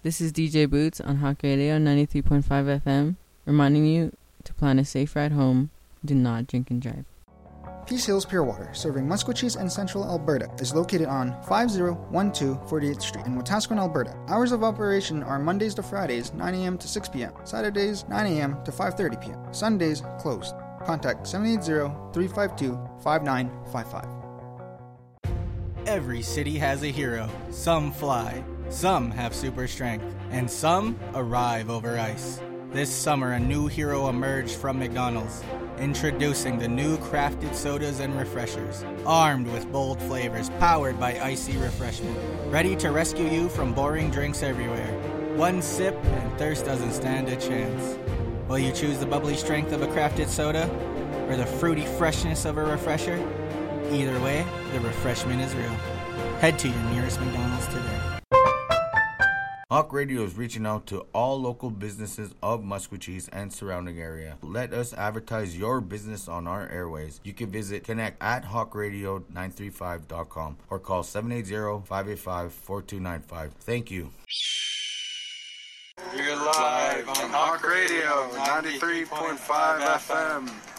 This is DJ Boots on Hawk Radio 93.5 FM, reminding you to plan a safe ride home. Do not drink and drive. Peace Hills Pure Water, serving Musqueam and Central Alberta, is located on 5012 48th Street in Wetaskiwin, Alberta. Hours of operation are Mondays to Fridays, 9 a.m. to 6 p.m., Saturdays, 9 a.m. to 5:30 p.m., Sundays, closed. Contact 780-352-5955. Every city has a hero. Some fly, some have super strength, and some arrive over ice. This summer, a new hero emerged from McDonald's, introducing the new crafted sodas and refreshers, armed with bold flavors, powered by icy refreshment, ready to rescue you from boring drinks everywhere. One sip and thirst doesn't stand a chance. Will you choose the bubbly strength of a crafted soda or the fruity freshness of a refresher? Either way, the refreshment is real. Head to your nearest McDonald's today. Hawk Radio is reaching out to all local businesses of Musqueam and surrounding area. Let us advertise your business on our airways. You can visit connect at hawkradio935.com or call 780-585-4295. Thank you. You're live on Hawk Radio 93.5 FM.